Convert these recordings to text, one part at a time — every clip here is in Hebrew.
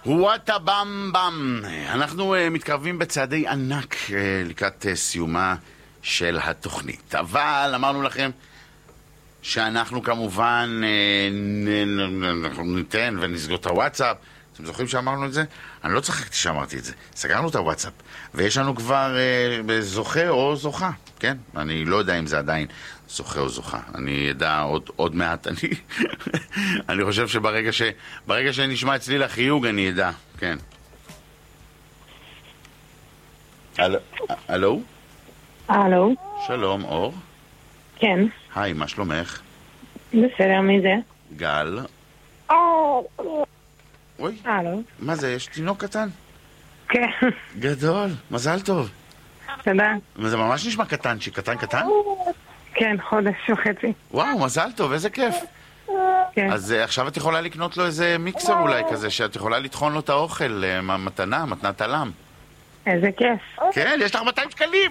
וואטה במ במ. אנחנו מתקרבים בצעדי ענק לקראת סיומה של התוכנית, אבל אמרנו לכם שאנחנו כמובן אנחנו ניתן ונסגור את הוואטסאפ. אתם זוכרים שאמרנו את זה? אני לא צחקתי שאמרתי את זה. סגרנו את הוואטסאפ ויש לנו כבר זוכה או זוכה, כן? אני לא יודע אם זה עדיין זוכה או זוכה. אני אדע עוד מעט. אני חושב שברגע שנשמע אצלי לחיוג אני אדע, כן. אלו? אלו? שלום, אור. כן. היי, מה שלומך? בסדר, מי זה? גל. אוי, אלו? מה זה, יש תינוק קטן? כן. גדול, מזל טוב. תודה. זה ממש נשמע קטנצ'י, קטן? כן, חודש וחצי. וואו, מזל טוב, איזה כיף. כן. אז עכשיו את יכולה לקנות לו איזה מיקסר אולי כזה, שאת יכולה לטחון לו את האוכל, מתנת עלם. איזה כיף. כן, יש לך 200 שקלים.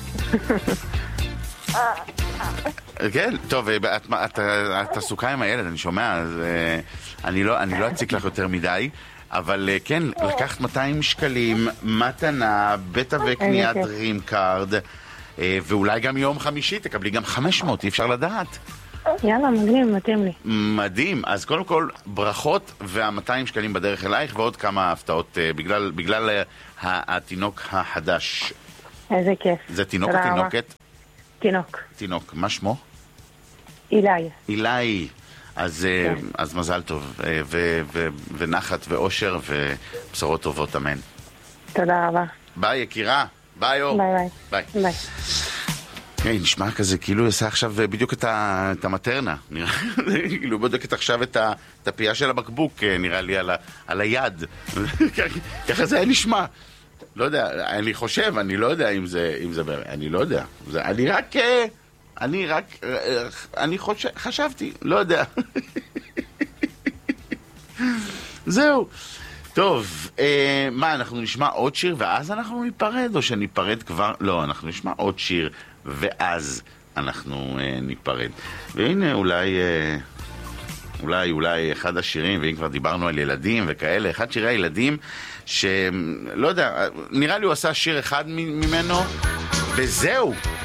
כן, טוב, את עסוקה עם הילד, אני שומע, אז אני לא אציק לך יותר מדי, אבל כן, לקחת 200 שקלים, מתנה, בית וקנייה דרים קארד, ואולי גם יום חמישי תקבלי גם 500, אי אפשר לדעת. יאללה, מדהים, מתאים לי. מדהים, אז קודם כל ברכות וה-200 שקלים בדרך אלייך ועוד כמה הפתעות בגלל התינוק החדש. איזה כיף. זה תינוק או תינוקת? תינוק. תינוק, מה שמו? אילי. אילי. אז מזל טוב, ונחת ואושר ובשורות טובות, אמן. תודה רבה. ביי יקירה, ביי אור. ביי. ביי. היי, נשמע כזה כאילו הוא עושה עכשיו בדיוק את המטרנה, כאילו בודקת עכשיו את הפייה של הבקבוק, נראה לי על היד. ככה זה היה נשמע. לא יודע, אני חושב, אני לא יודע אם זה באמת, אני לא יודע. אני חשבתי, לא יודע. זהו. טוב, מה, אנחנו נשמע עוד שיר ואז אנחנו ניפרד, או שניפרד כבר? לא, אנחנו נשמע עוד שיר ואז אנחנו ניפרד. והנה אולי אחד השירים, ואם כבר דיברנו על ילדים וכאלה, אחד שירי הילדים שלא יודע, נראה לי הוא עשה שיר אחד ממנו וזהו.